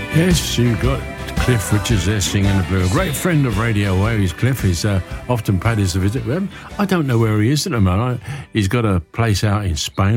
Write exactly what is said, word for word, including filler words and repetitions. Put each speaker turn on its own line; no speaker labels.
Yes, you've got Cliff Richards there singing the blues. A great friend of Radio Waves, Cliff. He's uh, often paid us a visit. I don't know where he is at the moment. He's got a place out in Spain.